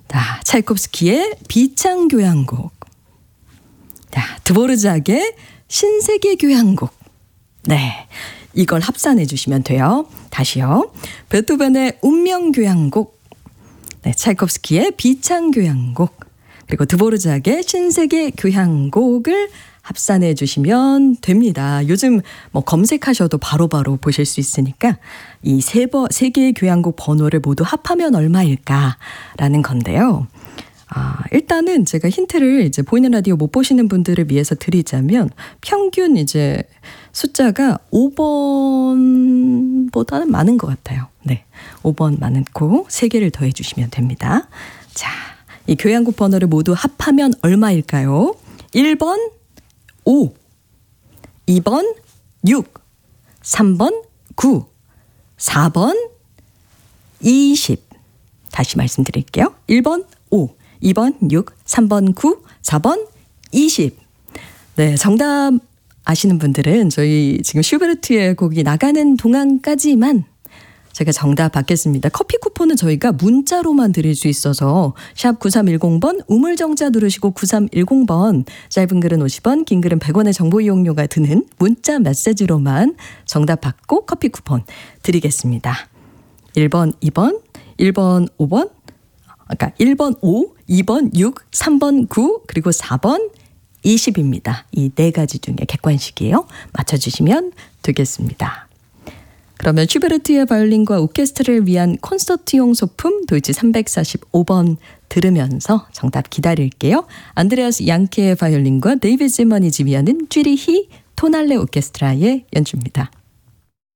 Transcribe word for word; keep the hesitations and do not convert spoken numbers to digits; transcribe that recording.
자, 차이콥스키의 비창교향곡. 자, 드보르작의 신세계 교향곡. 네, 이걸 합산해 주시면 돼요. 다시요. 베토벤의 운명교향곡. 네, 차이콥스키의 비창교향곡. 그리고 드보르작의 신세계 교향곡을 합산해 주시면 됩니다. 요즘 뭐 검색하셔도 바로바로 바로 보실 수 있으니까 이 세 번, 세 개의 교향곡 번호를 모두 합하면 얼마일까라는 건데요. 아, 일단은 제가 힌트를 이제 보이는 라디오 못 보시는 분들을 위해서 드리자면 평균 이제 숫자가 오 번보다는 많은 것 같아요. 네, 오 번 많고 세 개를 더해 주시면 됩니다. 자, 이 교향곡 번호를 모두 합하면 얼마일까요? 일 번 오, 이 번 육, 삼 번 구, 사 번 이십. 다시 말씀드릴게요. 일 번 오, 이 번 육, 삼 번 구, 사 번 이십. 네, 정답 아시는 분들은 저희 지금 슈베르트의 곡이 나가는 동안까지만 제가 정답 받겠습니다. 커피 쿠폰은 저희가 문자로만 드릴 수 있어서 샵 구삼일공 번 우물정자 누르시고 구삼일공 번 짧은 글은 오십 원 긴 글은 백 원의 정보 이용료가 드는 문자 메시지로만 정답 받고 커피 쿠폰 드리겠습니다. 일 번, 이 번, 일 번, 오 번, 그러니까 일 번 오, 이 번 육, 삼 번 구 그리고 사 번 이십입니다. 이 네 가지 중에 객관식이에요. 맞춰주시면 되겠습니다. 그러면 슈베르트의 바이올린과 오케스트라를 위한 콘서트용 소품 도이치 삼백사십오 번 들으면서 정답 기다릴게요. 안드레아스 양케의 바이올린과 데이비드 지머니 지휘하는 쥐리히 토날레 오케스트라의 연주입니다.